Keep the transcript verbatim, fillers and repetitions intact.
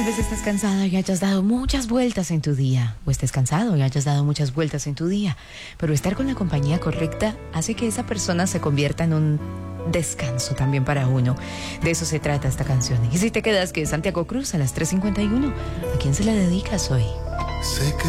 vez estés cansado y hayas dado muchas vueltas en tu día, o estés cansado y hayas dado muchas vueltas en tu día, pero estar con la compañía correcta hace que esa persona se convierta en un descanso también para uno. De eso se trata esta canción. Y si te quedas, que es Santiago Cruz a las tres cincuenta y uno, ¿a quién se la dedicas hoy? Sé que